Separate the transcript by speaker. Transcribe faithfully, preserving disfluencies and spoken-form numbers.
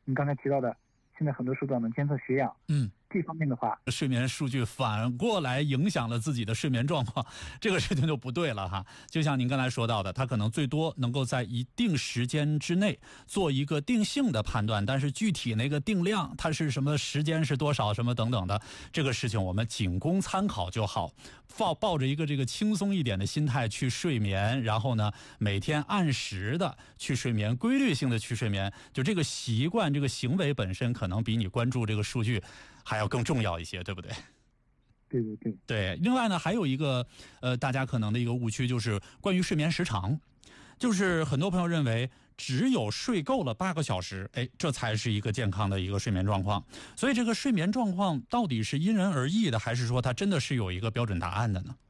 Speaker 1: 你刚才提到的，现在很多手表能监测血氧，
Speaker 2: 嗯。
Speaker 1: 这方面的话，
Speaker 2: 睡眠数据反过来影响了自己的睡眠状况，这个事情就不对了哈。就像您刚才说到的，它可能最多能够在一定时间之内做一个定性的判断，但是具体那个定量它是什么时间是多少什么等等的，这个事情我们仅供参考就好。抱抱着一个这个轻松一点的心态去睡眠，然后呢每天按时的去睡眠，规律性的去睡眠，就这个习惯这个行为本身可能比你关注这个数据还要更重要一些，对不对？
Speaker 1: 对对对
Speaker 2: 对。另外呢，还有一个呃，大家可能的一个误区就是关于睡眠时长，就是很多朋友认为只有睡够了八个小时，哎，这才是一个健康的一个睡眠状况。所以这个睡眠状况到底是因人而异的，还是说它真的是有一个标准答案的呢？